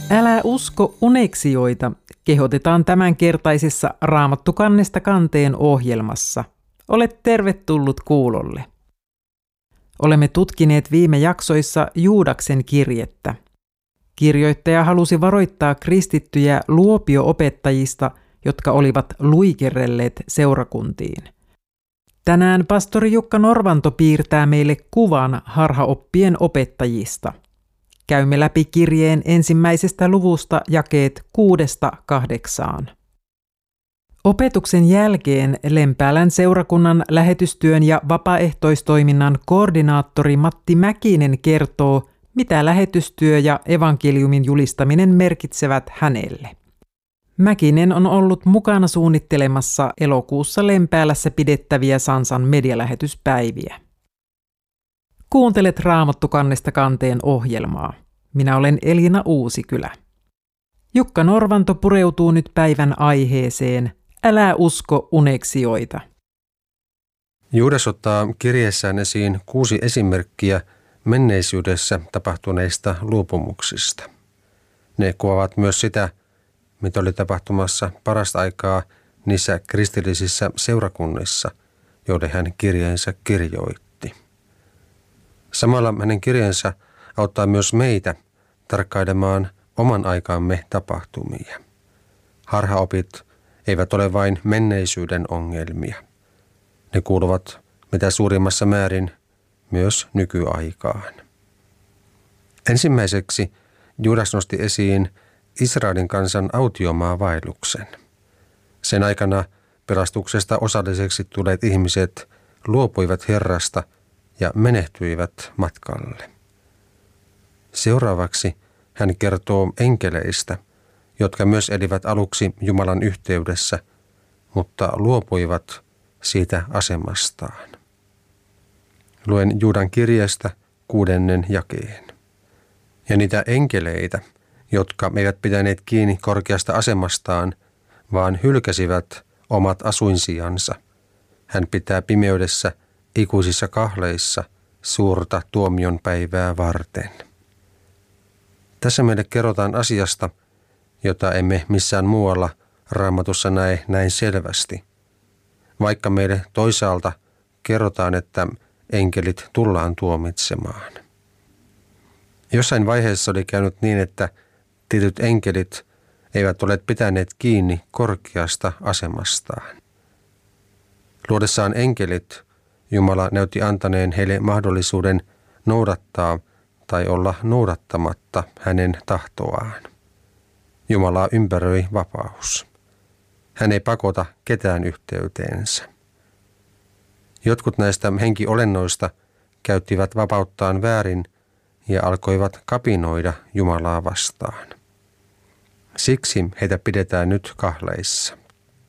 Älä usko uneksioita, kehotetaan tämänkertaisessa Raamattu kannesta kanteen ohjelmassa. Olet tervetullut kuulolle. Olemme tutkineet viime jaksoissa Juudaksen kirjettä. Kirjoittaja halusi varoittaa kristittyjä luopio-opettajista, jotka olivat luikerrelleet seurakuntiin. Tänään pastori Jukka Norvanto piirtää meille kuvan harhaoppien opettajista. Käymme läpi kirjeen ensimmäisestä luvusta jakeet 6-8. Opetuksen jälkeen Lempäälän seurakunnan lähetystyön ja vapaaehtoistoiminnan koordinaattori Matti Mäkinen kertoo, mitä lähetystyö ja evankeliumin julistaminen merkitsevät hänelle. Mäkinen on ollut mukana suunnittelemassa elokuussa Lempäälässä pidettäviä Sansan medialähetyspäiviä. Kuuntelet Raamattu kannesta kanteen ohjelmaa. Minä olen Elina Uusikylä. Jukka Norvanto pureutuu nyt päivän aiheeseen. Älä usko uneksioita. Juudas ottaa kirjeessään esiin 6 esimerkkiä menneisyydessä tapahtuneista luopumuksista. Ne kuvaavat myös sitä, mitä oli tapahtumassa parasta aikaa niissä kristillisissä seurakunnissa, joille hän kirjeensä kirjoitti. Samalla hänen kirjeensä auttaa myös meitä tarkkailemaan oman aikaamme tapahtumia. Harhaopit eivät ole vain menneisyyden ongelmia. Ne kuuluvat mitä suurimmassa määrin myös nykyaikaan. Ensimmäiseksi Juudas nosti esiin Israelin kansan autiomaavaelluksen. Sen aikana pelastuksesta osalliseksi tulleet ihmiset luopuivat Herrasta ja menehtyivät matkalle. Seuraavaksi hän kertoo enkeleistä, jotka myös elivät aluksi Jumalan yhteydessä, mutta luopuivat siitä asemastaan. Luen Juudan kirjeestä 6. jakeen. Ja niitä enkeleitä, jotka eivät pitäneet kiinni korkeasta asemastaan, vaan hylkäsivät omat asuinsijansa. Hän pitää pimeydessä ikuisissa kahleissa suurta tuomion päivää varten. Tässä meille kerrotaan asiasta, jota emme missään muualla Raamatussa näe näin selvästi. Vaikka meille toisaalta kerrotaan, että enkelit tullaan tuomitsemaan. Jossain vaiheessa oli käynyt niin, että tietyt enkelit eivät ole pitäneet kiinni korkeasta asemastaan. Luodessaan enkelit Jumala näytti antaneen heille mahdollisuuden noudattaa tai olla noudattamatta hänen tahtoaan. Jumalaa ympäröi vapaus. Hän ei pakota ketään yhteyteensä. Jotkut näistä henkiolennoista käyttivät vapauttaan väärin ja alkoivat kapinoida Jumalaa vastaan. Siksi heitä pidetään nyt kahleissa.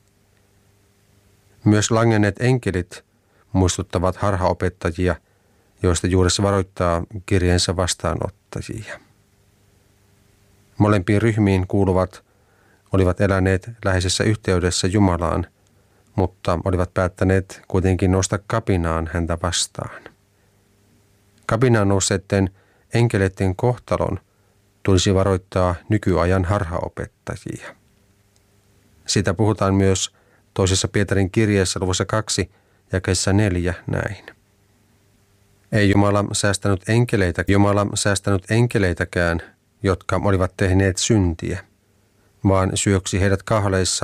Myös langenneet enkelit muistuttavat harhaopettajia, joista Juudas varoittaa kirjeensä vastaanottajia. Molempiin ryhmiin kuuluvat olivat eläneet läheisessä yhteydessä Jumalaan, mutta olivat päättäneet kuitenkin nousta kapinaan häntä vastaan. Kapinaan nousseiden enkeleiden kohtalon tulisi varoittaa nykyajan harhaopettajia. Siitä puhutaan myös toisessa Pietarin kirjeessä luvussa 2 jakeessa 4 näin. Ei Jumala säästänyt enkeleitäkään, jotka olivat tehneet syntiä, vaan syöksi heidät kahleissa